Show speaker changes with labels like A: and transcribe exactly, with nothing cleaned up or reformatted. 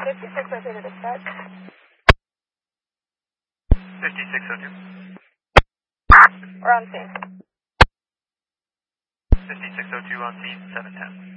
A: fifty-six oh two to dispatch.
B: fifty-six oh two.
A: We're on scene.
B: fifty-six oh two on scene, seven ten.